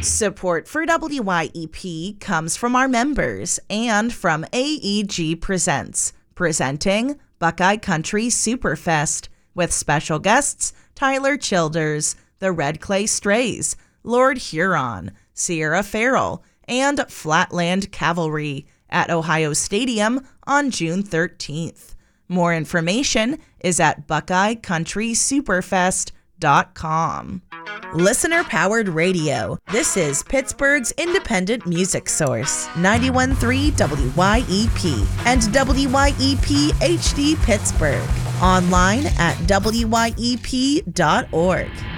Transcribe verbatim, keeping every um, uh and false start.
Support for W Y E P comes from our members and from A E G Presents, presenting Buckeye Country Superfest with special guests Tyler Childers, the Red Clay Strays, Lord Huron, Sierra Farrell, and Flatland Cavalry at Ohio Stadium on June thirteenth. More information is at buckeye country superfest dot com. Listener-powered radio. This is Pittsburgh's independent music source, ninety-one point three W Y E P and W Y E P H D Pittsburgh. Online at W Y E P dot org.